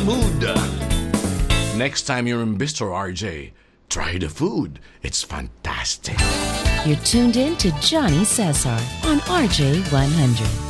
mood. Next time you're in Bistro RJ, try the food. It's fantastic. You're tuned in to Johnny Cesar on RJ 100.